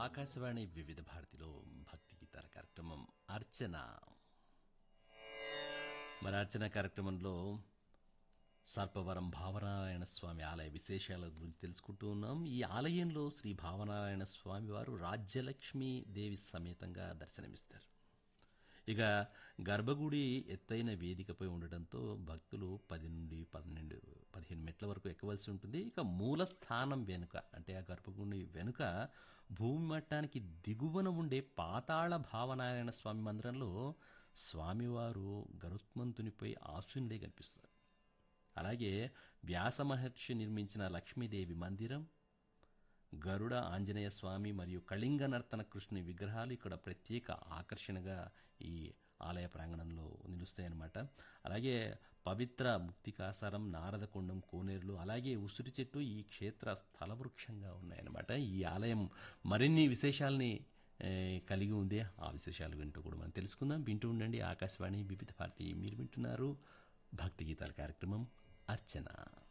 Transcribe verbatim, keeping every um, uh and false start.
ఆకాశవాణి వివిధ భారతిలో భక్తి గీతాల కార్యక్రమం అర్చన. మరి అర్చన కార్యక్రమంలో సర్పవరం భావనారాయణ స్వామి ఆలయ విశేషాల గురించి తెలుసుకుంటూ ఉన్నాం. ఈ ఆలయంలో శ్రీ భావనారాయణ స్వామి వారు రాజ్యలక్ష్మీ దేవి సమేతంగా దర్శనమిస్తారు. ఇక గర్భగుడి ఎత్తైన వేదికపై ఉండటంతో భక్తులు పది నుండి పన్నెండు పదిహేను మెట్ల వరకు ఎక్కవలసి ఉంటుంది. ఇక మూల స్థానం వెనుక అంటే ఆ గర్భగుడి వెనుక భూమి మట్టానికి దిగువన ఉండే పాతాళ భావనారాయణ స్వామి మందిరంలో స్వామివారు గరుత్మంతునిపై ఆశీనులే కనిపిస్తారు. అలాగే వ్యాస మహర్షి నిర్మించిన లక్ష్మీదేవి మందిరం, గరుడ ఆంజనేయ స్వామి మరియు కళింగ నర్తన కృష్ణుని విగ్రహాలు ఇక్కడ ప్రత్యేక ఆకర్షణగా ఈ ఆలయ ప్రాంగణంలో నిలుస్తాయన్నమాట. అలాగే పవిత్ర ముక్తికాసారం, నారదకొండం, కోనేరులు, అలాగే ఉసిరి చెట్టు ఈ క్షేత్ర స్థలవృక్షంగా ఉన్నాయన్నమాట. ఈ ఆలయం మరిన్ని విశేషాలని కలిగి ఉంది. ఆ విశేషాలు వింటూ కూడా మనం తెలుసుకుందాం. వింటూ ఉండండి ఆకాశవాణి వివిధ భారతి. మీరు వింటున్నారు భక్తి గీతాల కార్యక్రమం అర్చన.